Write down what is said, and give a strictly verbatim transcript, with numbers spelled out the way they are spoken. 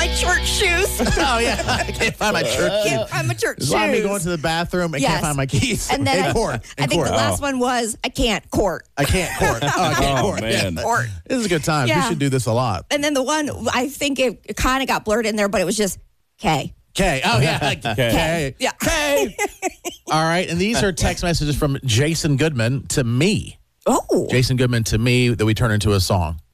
my church shoes. Oh, yeah. I can't find my church shoes. Can't find my church It's shoes. like me going to the bathroom and Yes. can't find my keys. And then in I, court. I In think court. the last Oh. one was, I can't court. I can't court. Oh, I can't Oh, court. man. Yeah. Court. This is a good time. We Yeah. should do this a lot. And then the one, I think it kind of got blurred in there, but it was just K. K. Oh, yeah. K. K. Yeah. K. All right. And these are text messages from Jason Goodman to me. Oh. Jason Goodman to me that we turn into a song.